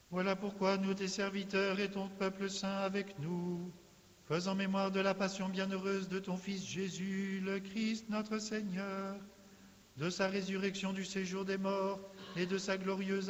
Voilà pourquoi nous, tes serviteurs et ton peuple saint avec nous, faisant mémoire de la passion bienheureuse de ton Fils Jésus, le Christ notre Seigneur, de sa résurrection du séjour des morts et de sa glorieuse